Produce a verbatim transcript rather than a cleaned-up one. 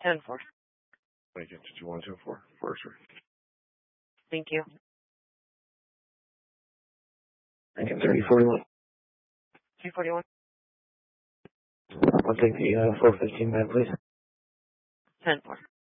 ten four. Thank you. Did you want to four? Four, sir. Thank you. Thank you. thirty forty-one. two forty-one. I'll take the uh, four fifteen bed, please. ten four.